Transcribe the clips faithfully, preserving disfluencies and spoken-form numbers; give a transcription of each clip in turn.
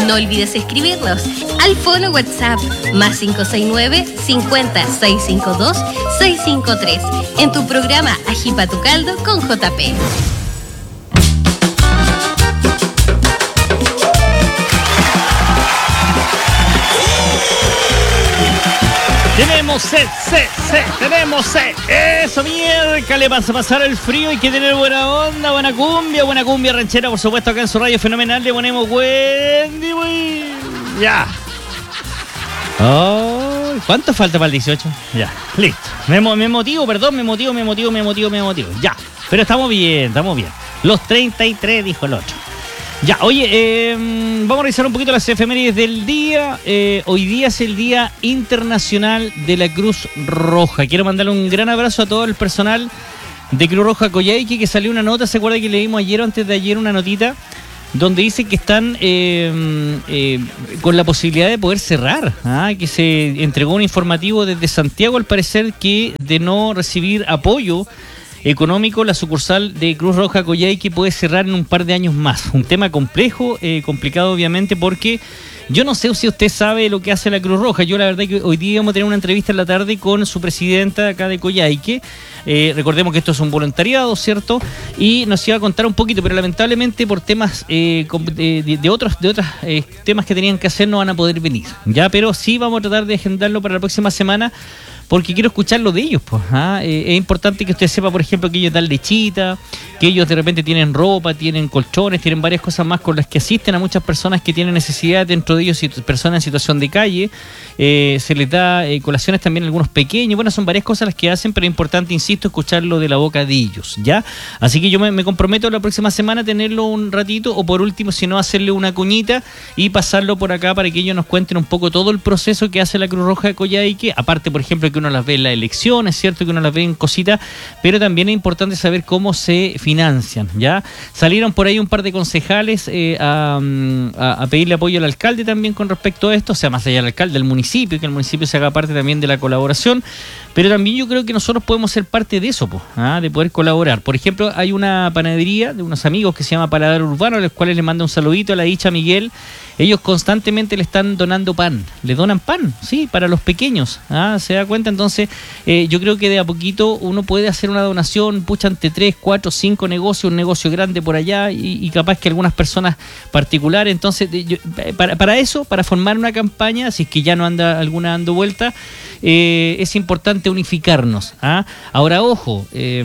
No olvides escribirnos al fono WhatsApp más cinco seis nueve, cincuenta, seiscientos cincuenta y dos, seiscientos cincuenta y tres en tu programa Ajipa tu Caldo con J P. Tenemos sed, sed, sed, tenemos sed. Eso, miércoles, vas a pasar el frío, hay que tener buena onda, buena cumbia, buena cumbia ranchera, por supuesto, acá en su radio fenomenal. Le ponemos Wendy, wey. Ya. Oh, ¿cuánto falta para el dieciocho? Ya, listo. Me, me motivo, perdón, me motivo, me motivo, me motivo, me motivo. Ya, pero estamos bien, estamos bien. Los treinta y tres, dijo el otro. Ya, oye, eh, vamos a revisar un poquito las efemérides del día. Eh, hoy día es el Día Internacional de la Cruz Roja. Quiero mandarle un gran abrazo a todo el personal de Cruz Roja Coyhaique, que salió una nota, ¿se acuerda que leímos ayer o antes de ayer una notita? Donde dice que están eh, eh, con la posibilidad de poder cerrar, ¿ah? Que se entregó un informativo desde Santiago, al parecer, que de no recibir apoyo económico, la sucursal de Cruz Roja Coyhaique puede cerrar en un par de años más. Un tema complejo, eh, complicado obviamente, porque yo no sé si usted sabe lo que hace la Cruz Roja. Yo la verdad que hoy día vamos a tener una entrevista en la tarde con su presidenta acá de Coyhaique. Eh, recordemos que esto es un voluntariado, ¿cierto? Y nos iba a contar un poquito, pero lamentablemente por temas eh, de, de otros de otros eh, temas que tenían que hacer no van a poder venir, ¿ya? Pero sí vamos a tratar de agendarlo para la próxima semana, porque quiero escucharlo de ellos, pues. ¿ah? Eh, es importante que usted sepa, por ejemplo, que ellos dan lechita, que ellos de repente tienen ropa, tienen colchones, tienen varias cosas más con las que asisten a muchas personas que tienen necesidad, dentro de ellos personas en situación de calle. Eh, se les da eh, colaciones también a algunos pequeños. Bueno, son varias cosas las que hacen, pero es importante, insisto, escucharlo de la boca de ellos, ¿ya? Así que yo me, me comprometo la próxima semana a tenerlo un ratito, o por último, si no, hacerle una cuñita y pasarlo por acá para que ellos nos cuenten un poco todo el proceso que hace la Cruz Roja de Coyhaique. Aparte, por ejemplo, que uno las ve en las elecciones, ¿cierto? Que uno las ve en cositas, pero también es importante saber cómo se financian, ¿ya? Salieron por ahí un par de concejales eh, a, a, a pedirle apoyo al alcalde también con respecto a esto, o sea, más allá del alcalde, del municipio, que el municipio se haga parte también de la colaboración, pero también yo creo que nosotros podemos ser parte de eso, pues, ¿ah? De poder colaborar. Por ejemplo, hay una panadería de unos amigos que se llama Paladar Urbano, a los cuales les manda un saludito a la dicha Miguel. Ellos constantemente le están donando pan, le donan pan, sí, para los pequeños, ¿ah? ¿Se da cuenta? Entonces, eh, yo creo que de a poquito uno puede hacer una donación, pucha, ante tres, cuatro, cinco negocios, un negocio grande por allá, y, y capaz que algunas personas particulares. Entonces, de, yo, para, para eso, para formar una campaña, si es que ya no anda alguna dando vuelta, eh, es importante unificarnos, ¿ah? Ahora, ojo, eh,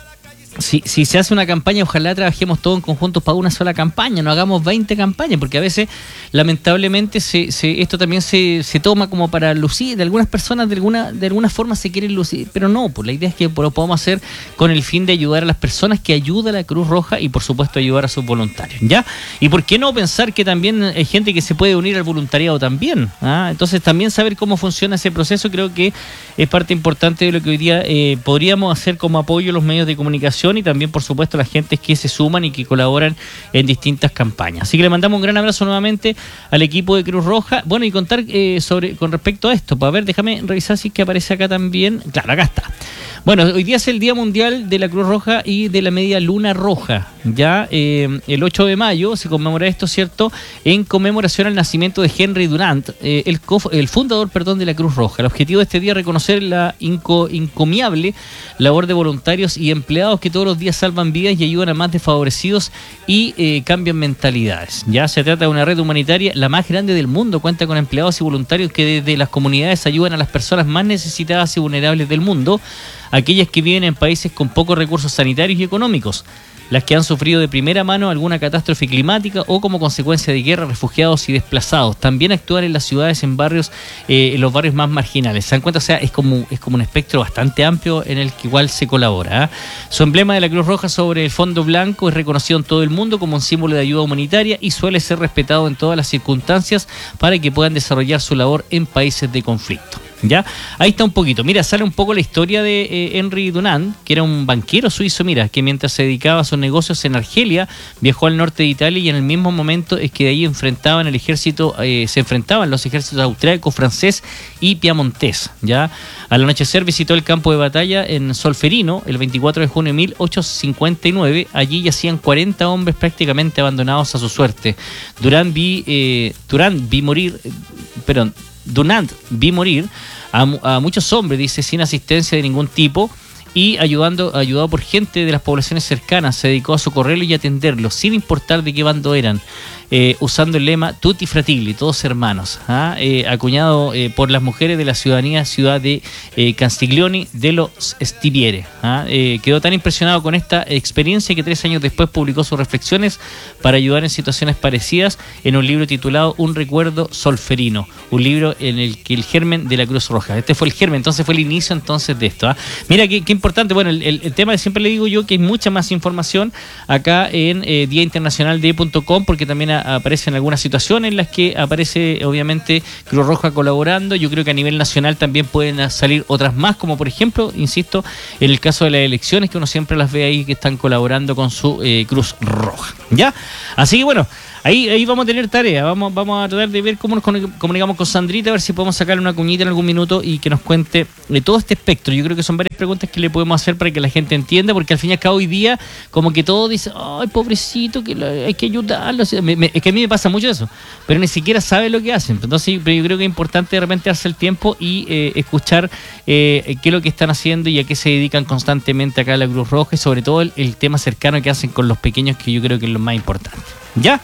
Si, si se hace una campaña, ojalá trabajemos todos en conjunto para una sola campaña, no hagamos veinte campañas, porque a veces, lamentablemente, se, se, esto también se, se toma como para lucir. De algunas personas, de alguna, de alguna forma, se quieren lucir, pero no, pues la idea es que lo podamos hacer con el fin de ayudar a las personas, que ayuda a la Cruz Roja y, por supuesto, ayudar a sus voluntarios, ¿ya? Y por qué no pensar que también hay gente que se puede unir al voluntariado también, ¿ah? Entonces, también saber cómo funciona ese proceso creo que es parte importante de lo que hoy día eh, podríamos hacer como apoyo a los medios de comunicación, y también, por supuesto, las gentes que se suman y que colaboran en distintas campañas. Así que le mandamos un gran abrazo nuevamente al equipo de Cruz Roja. Bueno, y contar eh, sobre con respecto a esto, para ver, déjame revisar si es que aparece acá también. Claro, acá está. Bueno, hoy día es el Día Mundial de la Cruz Roja y de la Media Luna Roja. Ya eh, el ocho de mayo se conmemora esto, ¿cierto?, en conmemoración al nacimiento de Henry Durant, eh, el, co- el fundador, perdón, de la Cruz Roja. El objetivo de este día es reconocer la inco- encomiable labor de voluntarios y empleados que todos los días salvan vidas y ayudan a más desfavorecidos y eh, cambian mentalidades. Ya se trata de una red humanitaria, la más grande del mundo. Cuenta con empleados y voluntarios que desde las comunidades ayudan a las personas más necesitadas y vulnerables del mundo, aquellas que viven en países con pocos recursos sanitarios y económicos, las que han sufrido de primera mano alguna catástrofe climática o como consecuencia de guerra, refugiados y desplazados. También actúan en las ciudades, en barrios, eh, en los barrios más marginales. ¿Se dan cuenta? O sea, es como, es como un espectro bastante amplio en el que igual se colabora, ¿eh? Su emblema de la Cruz Roja sobre el fondo blanco es reconocido en todo el mundo como un símbolo de ayuda humanitaria y suele ser respetado en todas las circunstancias para que puedan desarrollar su labor en países de conflicto. ¿Ya? Ahí está un poquito. Mira, sale un poco la historia de eh, Henry Dunant, que era un banquero suizo, mira, que mientras se dedicaba a sus negocios en Argelia, viajó al norte de Italia y en el mismo momento es que de ahí enfrentaban el ejército, eh, se enfrentaban los ejércitos austríaco, francés y piamontés, ¿ya? Al anochecer visitó el campo de batalla en Solferino el veinticuatro de junio de mil ochocientos cincuenta y nueve. Allí yacían cuarenta hombres prácticamente abandonados a su suerte. Durant vi, eh, Durant vi morir, eh, perdón, Dunant vi morir a, a muchos hombres, dice, sin asistencia de ningún tipo y ayudando, ayudado por gente de las poblaciones cercanas. Se dedicó a socorrerlos y atenderlos, sin importar de qué bando eran, eh, usando el lema Tutti Fratelli, todos hermanos, ¿ah? eh, acuñado eh, por las mujeres de la ciudadanía ciudad de eh, Castiglioni de los Stiviere. ¿ah? Eh, quedó tan impresionado con esta experiencia que tres años después publicó sus reflexiones para ayudar en situaciones parecidas en un libro titulado Un recuerdo solferino, un libro en el que el germen de la Cruz Roja. Este fue el germen, entonces fue el inicio entonces de esto. ¿ah? Mira qué, qué importante, bueno, el, el, el tema, siempre le digo yo que hay mucha más información acá en eh, día internacional de punto com, porque también a, aparecen algunas situaciones en las que aparece obviamente Cruz Roja colaborando. Yo creo que a nivel nacional también pueden salir otras más, como por ejemplo, insisto, en el caso de las elecciones, que uno siempre las ve ahí que están colaborando con su eh, Cruz Roja, ¿ya? Así que bueno, Ahí, ahí vamos a tener tarea, vamos, vamos a tratar de ver cómo nos comunicamos con Sandrita, a ver si podemos sacarle una cuñita en algún minuto y que nos cuente de todo este espectro. Yo creo que son varias preguntas que le podemos hacer para que la gente entienda, porque al fin y al cabo hoy día como que todo dice, ay, pobrecito, que hay que ayudarlo. Me, me, es que a mí me pasa mucho eso, pero ni siquiera sabe lo que hacen. Entonces pero yo creo que es importante de repente darse el tiempo y eh, escuchar eh, qué es lo que están haciendo y a qué se dedican constantemente acá en la Cruz Roja, y sobre todo el, el tema cercano que hacen con los pequeños, que yo creo que es lo más importante. ¿Ya?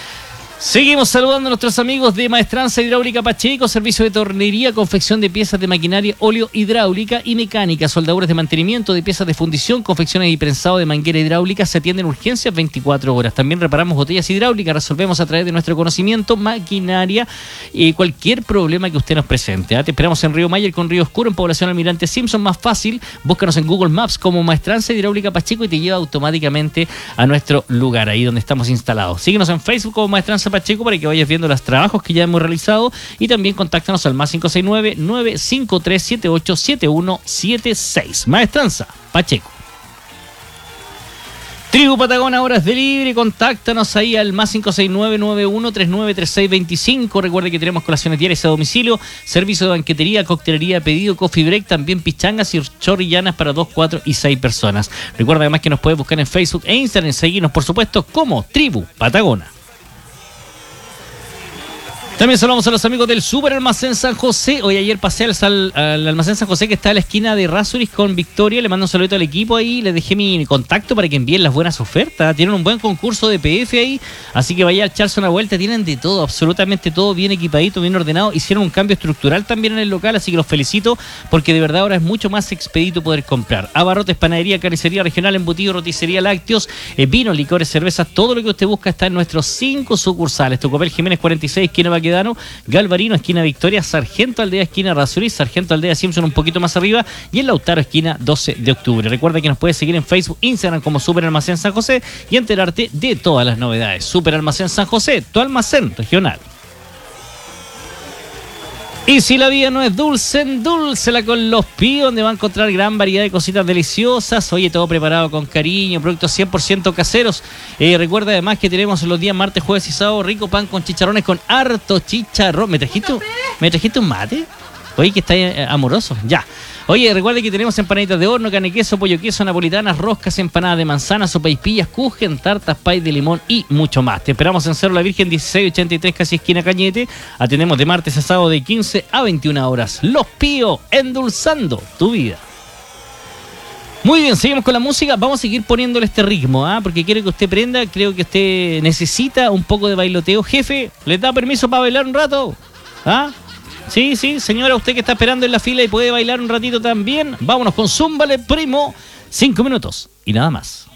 Seguimos saludando a nuestros amigos de Maestranza Hidráulica Pacheco, servicio de tornería, confección de piezas de maquinaria, óleo hidráulica y mecánica, soldaduras de mantenimiento de piezas de fundición, confecciones y prensado de manguera hidráulica. Se atienden urgencias veinticuatro horas. También reparamos botellas hidráulicas, resolvemos a través de nuestro conocimiento maquinaria eh, cualquier problema que usted nos presente. ¿eh? Te esperamos en Río Mayer con Río Oscuro, en Población Almirante Simpson, más fácil. Búscanos en Google Maps como Maestranza Hidráulica Pacheco y te lleva automáticamente a nuestro lugar, ahí donde estamos instalados. Síguenos en Facebook como Maestranza Pacheco para que vayas viendo los trabajos que ya hemos realizado, y también contáctanos al más cinco seis nueve, nueve cinco tres, siete ocho siete uno siete seis. Maestranza Pacheco. Tribu Patagona, horas de libre, contáctanos ahí al más cinco seis nueve, nueve uno tres nueve tres seis dos cinco. Recuerde que tenemos colaciones diarias a domicilio, servicio de banquetería, coctelería, pedido, coffee break, también pichangas y chorrillanas para dos, cuatro y seis personas. Recuerda además que nos puedes buscar en Facebook e Instagram, seguirnos por supuesto como Tribu Patagona. También saludamos a los amigos del Super Almacén San José. Hoy ayer pasé al, al, al Almacén San José, que está a la esquina de Rasuris con Victoria. Le mando un saludito al equipo ahí. Les dejé mi contacto para que envíen las buenas ofertas. Tienen un buen concurso de P F ahí, así que vaya a echarse una vuelta. Tienen de todo, absolutamente todo, bien equipadito, bien ordenado. Hicieron un cambio estructural también en el local, así que los felicito, porque de verdad ahora es mucho más expedito poder comprar. Abarrotes, panadería, carnicería regional, embutido, roticería, lácteos, eh, vino, licores, cervezas. Todo lo que usted busca está en nuestros cinco sucursales. Tocopel Jiménez cuarenta y seis, esquina Baquedano, Galvarino, esquina Victoria, Sargento Aldea, esquina Rasuris, Sargento Aldea Simpson un poquito más arriba, y en Lautaro, esquina doce de octubre. Recuerda que nos puedes seguir en Facebook, Instagram como Super Almacén San José y enterarte de todas las novedades. Super Almacén San José, tu almacén regional. Y si la vida no es dulce, endúlcela con Los Píos, donde va a encontrar gran variedad de cositas deliciosas. Oye, todo preparado con cariño, productos cien por ciento caseros. Eh, recuerda además que tenemos los días martes, jueves y sábado rico pan con chicharrones, con harto chicharrón. ¿Me trajiste, ¿me trajiste un mate? Oye, que está eh, amoroso. Ya. Oye, recuerde que tenemos empanaditas de horno, carne queso, pollo queso, napolitanas, roscas, empanadas de manzana, sopaipillas, kuchen, tartas, pay de limón y mucho más. Te esperamos en Cerro La Virgen dieciséis ochenta y tres, casi esquina Cañete. Atendemos de martes a sábado de quince a veintiuna horas. Los Píos, endulzando tu vida. Muy bien, seguimos con la música. Vamos a seguir poniéndole este ritmo, ¿ah? Porque quiero que usted prenda. Creo que usted necesita un poco de bailoteo. Jefe, ¿le da permiso para bailar un rato? ¿Ah? Sí, sí, señora, usted que está esperando en la fila y puede bailar un ratito también. Vámonos con Zúmbale, primo. Cinco minutos y nada más.